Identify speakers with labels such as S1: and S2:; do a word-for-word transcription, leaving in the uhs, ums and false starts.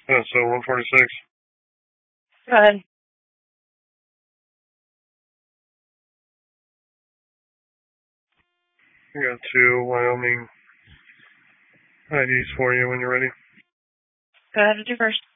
S1: Yeah, so one forty-six.
S2: Go ahead.
S1: I got two Wyoming I Ds for you when you're ready.
S2: Go ahead and do first.